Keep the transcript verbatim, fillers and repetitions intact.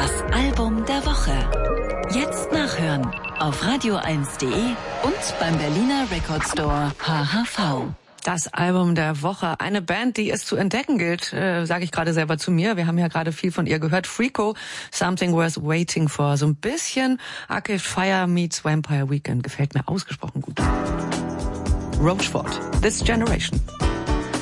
Das Album der Woche. Jetzt nachhören auf radio eins punkt de und beim Berliner Record Store H H V. Das Album der Woche. Eine Band, die es zu entdecken gilt, äh, sage ich gerade selber zu mir. Wir haben ja gerade viel von ihr gehört. Freako, Something Worth Waiting For. So ein bisschen Arcade Fire meets Vampire Weekend. Gefällt mir ausgesprochen gut. Rochefort, This Generation.